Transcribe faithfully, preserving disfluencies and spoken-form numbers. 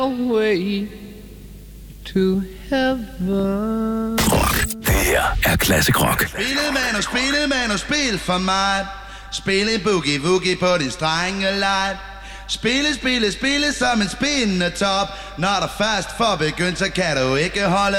way to heaven. Rock. Det her er Classic Rock. Spillet man og spillet man og spil for mig. Spille boogie woogie på din strenge leg. Spille, spille, spille som en spindende top. Når der først får begyndt, så kan du ikke holde